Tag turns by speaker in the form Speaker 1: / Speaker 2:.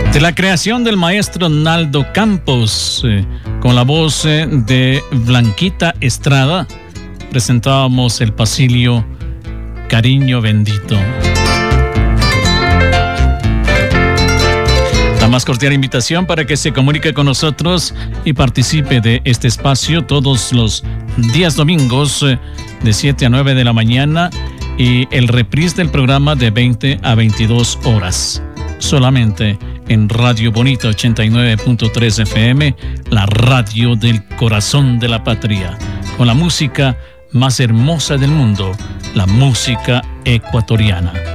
Speaker 1: De la creación del maestro Naldo Campos, con la voz de Blanquita Estrada, presentábamos el pasillo Cariño Bendito. La más cordial invitación para que se comunique con nosotros y participe de este espacio todos los días domingos de 7 a 9 de la mañana y el reprise del programa de 20 a 22 horas. Solamente en Radio Bonita 89.3 FM, la radio del corazón de la patria, con la música más hermosa del mundo, la música ecuatoriana.